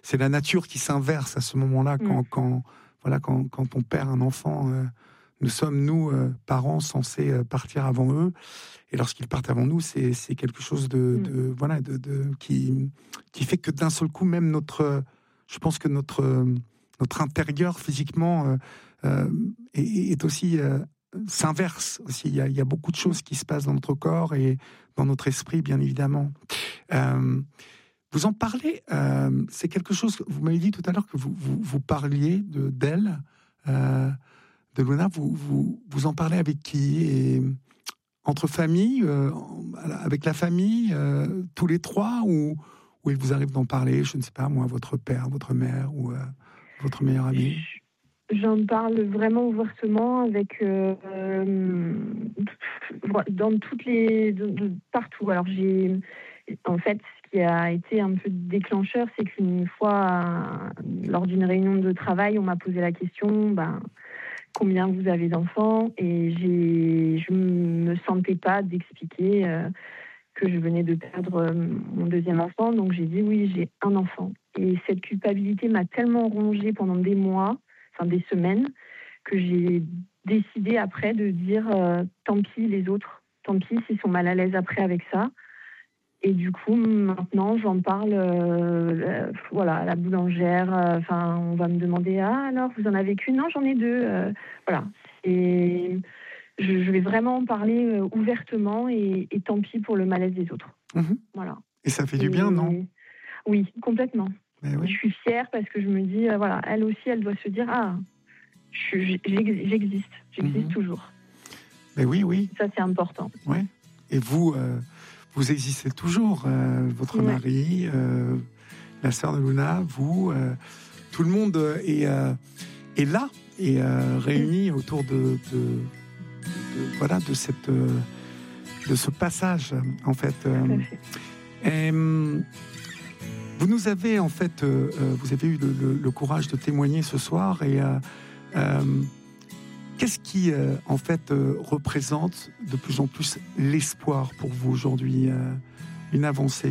c'est la nature qui s'inverse à ce moment-là quand on perd un enfant. Nous sommes, nous, parents, censés partir avant eux. Et lorsqu'ils partent avant nous, c'est quelque chose qui fait que d'un seul coup, même je pense que notre intérieur physiquement est aussi s'inverse aussi. Il y a beaucoup de choses qui se passent dans notre corps et dans notre esprit, bien évidemment. Vous en parlez. C'est quelque chose. Vous m'avez dit tout à l'heure que vous parliez d'elle. De Luna, vous en parlez avec qui? Et entre famille, avec la famille, tous les trois, ou il vous arrive d'en parler, je ne sais pas moi, votre père, votre mère ou votre meilleur ami? J'en parle vraiment ouvertement avec dans partout. Alors en fait, ce qui a été un peu déclencheur, c'est qu'une fois, lors d'une réunion de travail, on m'a posé la question, combien vous avez d'enfants, et je me sentais pas d'expliquer que je venais de perdre mon deuxième enfant, donc j'ai dit oui, j'ai un enfant. Et cette culpabilité m'a tellement rongée pendant des mois, des semaines, que j'ai décidé après de dire tant pis les autres, tant pis s'ils sont mal à l'aise après avec ça. Et du coup, maintenant, j'en parle à la boulangère. On va me demander, alors, vous en avez qu'une? Non, j'en ai deux. Voilà. Et je vais vraiment en parler ouvertement et tant pis pour le malaise des autres. Voilà. Et ça fait du bien, non? Oui, complètement. Oui. Je suis fière parce que je me dis, elle aussi, elle doit se dire, j'existe toujours. Mais oui. Ça, c'est important. Ouais. Et vous existez toujours, votre mari, la sœur de Luna, vous, tout le monde est là et réuni autour de ce passage, en fait. Vous nous avez en fait, vous avez eu le courage de témoigner ce soir, et qu'est-ce qui, en fait, représente de plus en plus l'espoir pour vous aujourd'hui, une avancée?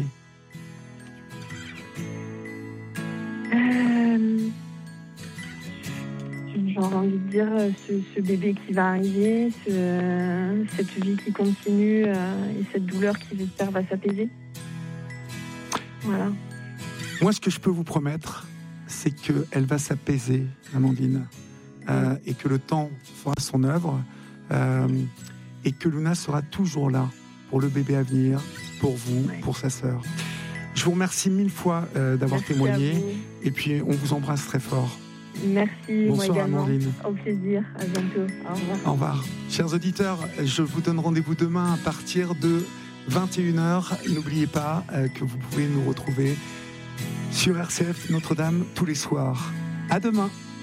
J'aurais envie de dire ce bébé qui va arriver, cette vie qui continue et cette douleur qui, j'espère, va s'apaiser. Voilà. Moi, ce que je peux vous promettre, c'est qu'elle va s'apaiser, Amandine. Et que le temps fera son œuvre, et que Luna sera toujours là pour le bébé à venir, pour vous, pour sa sœur. Je vous remercie 1000 fois d'avoir témoigné, et puis on vous embrasse très fort. Merci. Bonsoir, moi également. Amandine. Au plaisir, à bientôt. Au revoir. Au revoir. Chers auditeurs, je vous donne rendez-vous demain à partir de 21h. N'oubliez pas que vous pouvez nous retrouver sur RCF Notre-Dame tous les soirs. À demain.